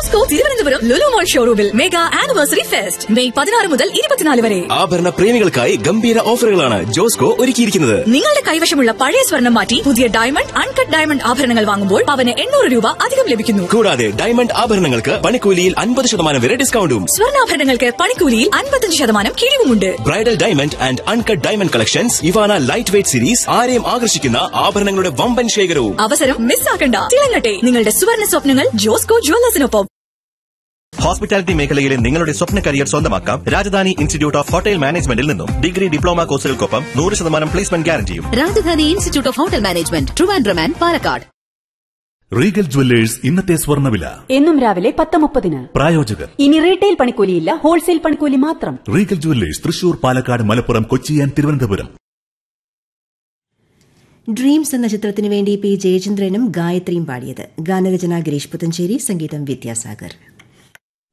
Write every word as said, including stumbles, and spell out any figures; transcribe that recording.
ജോസ്കോ തിരുവനന്തപുരം ലുലു മോൾ ഷോറൂമിൽ mega anniversary fest May പതിനാറ് മുതൽ ഇരുപത്തിനാല് വരെ. ആഭരണ പ്രേമികൾക്കായി ഗംഭീര ഓഫറുകളാണ് ജോസ്കോ ഒരുക്കിയിരിക്കുന്നത്. നിങ്ങളുടെ കൈവശമുള്ള പഴയ സ്വർണം മാറ്റി പുതിയ ഡയമണ്ട്, അൺകട്ട് ഡയമണ്ട് ആഭരണങ്ങൾ വാങ്ങുമ്പോൾ പവന് എണ്ണൂറ് രൂപ അധികം ലഭിക്കുന്നു. കൂടാതെ ഡയമണ്ട് ആഭരണങ്ങൾക്ക് പണിക്കൂലിയിൽ അൻപത് ശതമാനം വരെ ഡിസ്കൗണ്ടും. സ്വർണ്ണാഭരണങ്ങൾക്ക് പണിക്കൂലിയിൽ അൻപത്തഞ്ച് ശതമാനം കിഴിവുമുണ്ട്. Bridal diamond and uncut diamond collections, Ivana light weight series, ആരെയും ആകർഷിക്കുന്ന ആഭരണങ്ങളുടെ വമ്പൻ ശേഖരവും. അവസരം മിസ്സാക്കണ്ട. തിളങ്ങട്ടെ നിങ്ങളുടെ സുവർണ്ണ സ്വപ്നങ്ങൾ ജോസ്കോ ജുവല്ലേഴ്സിനൊപ്പം. ഹോസ്പിറ്റാലിറ്റി മേഖലയിലെ നിങ്ങളുടെ സ്വപ്ന കരിയർ സ്വന്തമാക്കാം രാജധാനി ഇൻസ്റ്റിറ്റ്യൂട്ട് ഓഫ് ഹോട്ടൽ മാനേജ്മെന്റിൽ നിന്നും. ഡിഗ്രി, ഡിപ്ലോമ കോഴ്സുകൾക്കൊപ്പം നൂറ് ശതമാനം placement ഗ്യാരണ്ടിയും. Rajdhani institute of hotel management, Trivandrum and Palakkad. Regal jewellers ഇന്നത്തെ സ്വർണ്ണവില എന്നും രാവിലെ പത്ത് മുപ്പതിന്. പ്രായോജകർ ഇനി റീറ്റെയിൽ പണിക്കൂലിയില്ല, ഹോൾസെയിൽ പണിക്കൂലി മാത്രം. Regal jewellers Thrissur, Palakkad, Malappuram, Kochi and Thiruvananthapuram. Dreams എന്ന ചിത്രത്തിനു വേണ്ടി പി ജയചന്ദ്രനും ഗായത്രിയും പാടിയത്. ഗാനരചന ഗിരീഷ് പുത്തഞ്ചേരി, സംഗീതം വിദ്യാസാഗർ.